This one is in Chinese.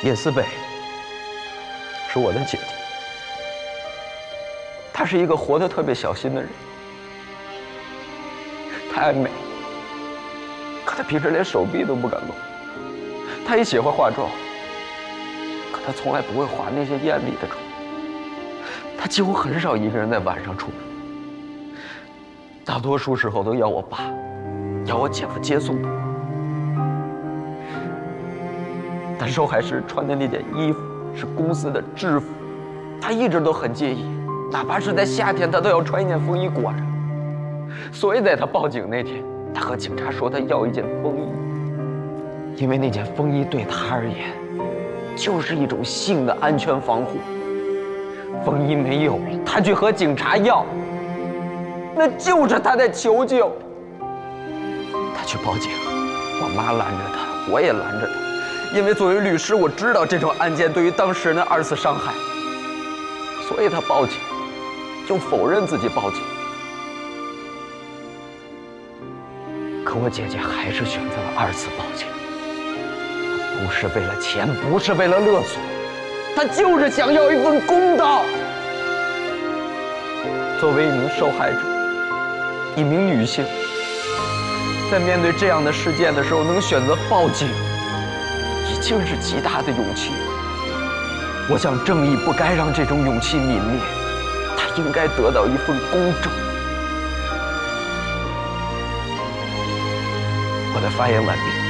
叶思北是我的姐姐，她是一个活得特别小心的人，她爱美，可她平时连手臂都不敢露。她也喜欢化妆，可她从来不会化那些艳丽的妆。她几乎很少一个人在晚上出门，大多数时候都要我爸、要我姐夫接送她。但周海石穿的那件衣服是公司的制服，他一直都很介意，哪怕是在夏天，他都要穿一件风衣裹着。所以在他报警那天，他和警察说他要一件风衣，因为那件风衣对他而言就是一种性的安全防护。风衣没有了，他去和警察要，那就是他在求救。他去报警，我妈拦着他，我也拦着他。因为作为律师，我知道这种案件对于当事人的2次伤害，所以他报警，又否认自己报警。可我姐姐还是选择了2次报警，不是为了钱，不是为了勒索，她就是想要一份公道。作为一名受害者，一名女性，在面对这样的事件的时候，能选择报警，已经是极大的勇气。我想正义不该让这种勇气泯灭，它应该得到一份公正。我的发言完毕。